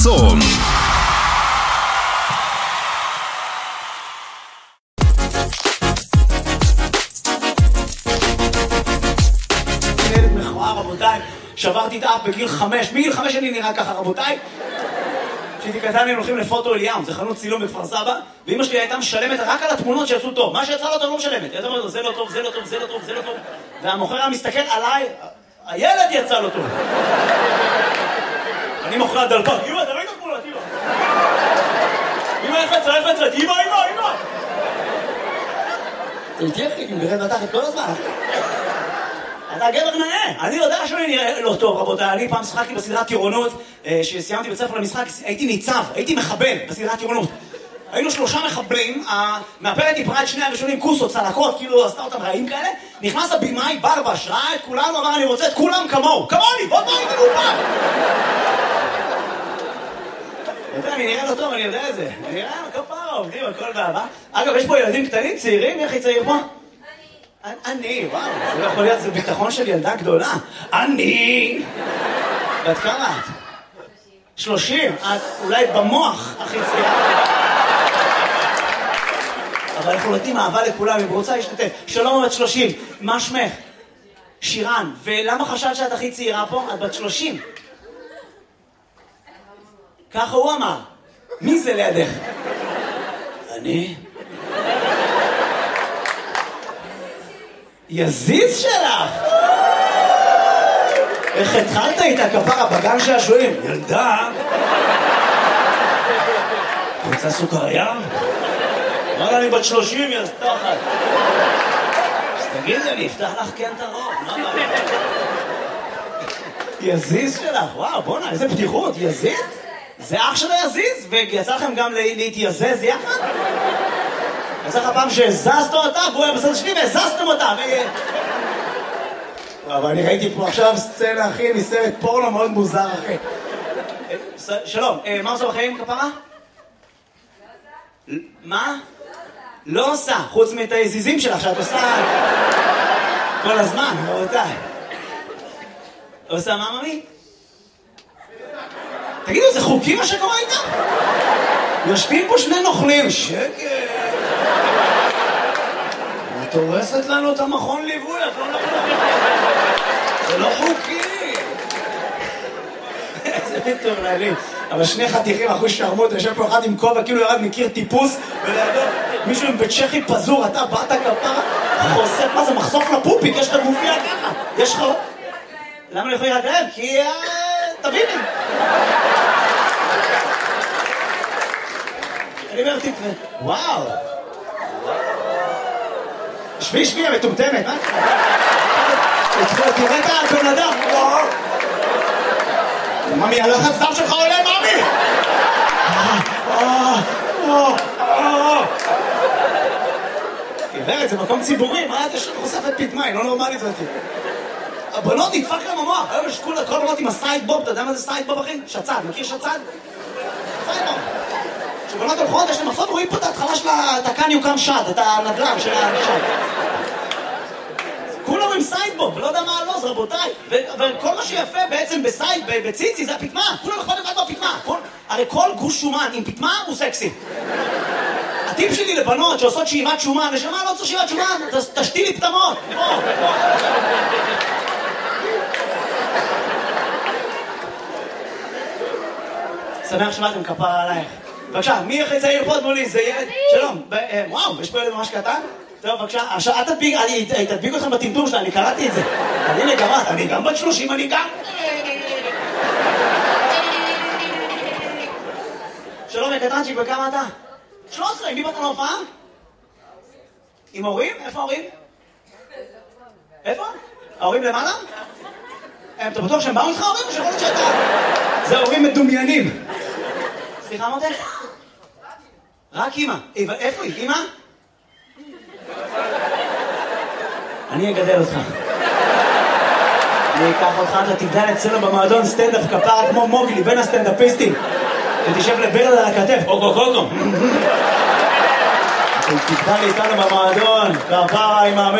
צום. ילד מכוער, רבותיי, שברתי את האף בגיל 5. מגיל 5 אני נראה ככה, רבותיי. כשהייתי קטן היינו הולכים לפוטו אליאם, זה חנות צילום בכפר סבא, ואמא שלי הייתה משלמת רק על התמונות שיצאו טוב. מה שיצא לא טוב לא משלמת. היא הייתה אומרת, זה לא טוב, זה לא טוב, זה לא טוב, זה לא טוב. והמוכר היה מסתכל עליי, הילד יצא לא טוב. אני מוכר הדלפק, אמא, אתה ראית תמונות, אמא. אמא, איך יצא, אמא. זה תהיה אחי, אני מגרד בתחת כל הזמן. אתה גבר נאה. אני יודע שאני נראה לא טוב, רבותיי. אני פעם שחקתי בסדרת טירונות, שסיימתי בית ספר למשחק, הייתי ניצב, הייתי מחבל בסדרת טירונות. היינו 3 מחבלים, המאפרת דיברה את שני הראשונים, כוסות, צלקות, כאילו עשתה אותם רעים כאלה. נכנס הבימאי, ברבש, ראה את כולנו, אמר, אני רוצה את כולם כמוהו. כמוני, בוא הייתי מאופן. אני נראה לא טוב, אני יודע את זה. אני נראה כפרה, עובדים, הכל באהבה. אגב, יש פה ילדים קטנים, צעירים, איך היא צעיר פה? אני, וואו, זה לא יכול להיות, זה ביטחון של ילדה גדולה. אני! בת כמה את? 30. את אולי במוח הכי צעירה. אבל אנחנו נותנים אהבה לכולם, אם רוצה להשתתף. שלום, בת 30. מה שמך? שירן. ולמה חשבת שאת הכי צעירה פה? את בת 30. ככה הוא אמר. מי זה לידך? אני? יזיז שלך! איך התחלת איתה כפרה בגן שעשועים? ילדה! רוצה סוכריה? אמרה אני בת 30, יא סתחת. אז תגידי, אני אפתח לך כן את הרוב. יזיז שלך, וואו, בוא'נה, איזה פתיחות, יזיז? זה אח שלו יזיז? ויצא לכם גם להתייזז יחד? יצא לך פעם שהזזת אותה, והוא היה בסדר שלי והזזתם אותה, אבל אני ראיתי פה עכשיו סצנה, אחי, מסרט פורנו מאוד מוזר, אחי. שלום, מה עושה בחיים, כפרה? מה? לא עושה, חוץ מאת היזיזים שלך, שאת עושה כל הזמן, רבותיי. עושה מה, ממי? תגידו, זה חוקי מה שקורה איתה? יושבים פה 2 נוכלים, שקט. את הורסת לנו את המכון ליווי, את לא נכונה. זה לא חוקי. איזה מטורללים. אבל 2 חתיכים, אחוז שרמות, יושב פה אחד עם כובע, כאילו ירד מכיר טיפוס, ולידו מישהו עם בצ'כי פזור, אתה באת כפרה, חושף, מה זה, מחשוף לפופיק, יש לך גופיה ככה. יש לך... למה לא יכולים להגרב? כי... תביני. אני אומר, תתראה. וואו. שבי, המטומטמת, מה? תראה את הבן אדם. ממי, הלחץ דם שלך עולה, ממי! גברת, זה מקום ציבורי, מה את חושפת פתמי, לא נורמלית זאת. הבנות נדפק להם המוח, היום יש כל הבנות עם הסייד בוב, אתה יודע מה זה סייד בוב, אחי? שצד, מכיר שצד? סייד בוב. כשבנות הולכות, יש להם מחסות, רואים פה את ההתחלה של התקן יוקם שד, את הנדל"ן של השד. כולם עם סיידבוב, ולא יודע מה הלוז, רבותיי. וכל מה שיפה בעצם בסייד, בציצי, זה הפתמה. כולם יכולים לבד בפתמה. הרי כל גוש שומן עם פתמה הוא סקסי. הטיפ שלי לבנות שעושות שאיבת שומן, נשמה, לא צריך שאיבת שומן, תשתי לי פתמות. שמח שבאתם, כפרה עלייך. בבקשה, מי הכי צעיר פה מולי? זה ילד? שלום. וואו, יש פה ילד ממש קטן? טוב, בבקשה. עכשיו, אני תדביק אתכם בטמטום שלה, אני קראתי את זה. הנה גם את, אני גם בת 30, אני גם... שלום, קטנצ'יק, וכמה אתה? 13, עם מי באת להופעה? עם הורים? איפה ההורים? איפה? ההורים למעלה? אתה בטוח שהם באו איתך ההורים או שיכול להיות שאתה... זה ההורים מדומיינים. סליחה, מותך? רק אמא. איפה היא? אמא? אני אגדל אותך. אני אקח אותך, אתה תגדל אצלנו במועדון סטנדאפ כפרה כמו מוגלי, בין הסטנדאפיסטים. ותשב לברד על הכתף. קוקו. תגדל איתנו במועדון, כפרה עם